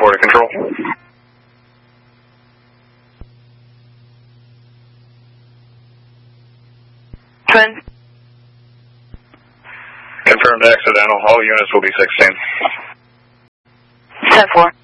10-4 to control. Twin. Confirmed accidental. All units will be 16. 10-4.